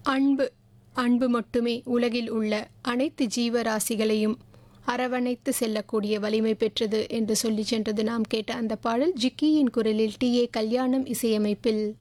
அன்பு அன்பு மட்டுமே உலகில் உள்ள அனைத்து ஜீவராசிகளையும் அரவணைத்து செல்லக்கூடிய வலிமை பெற்றது என்று சொல்லி சென்றது நாம் கேட்ட அந்த பாடல் ஜிக்கியின் குரலில் டி ஏ கல்யாணம் இசையமைப்பில்.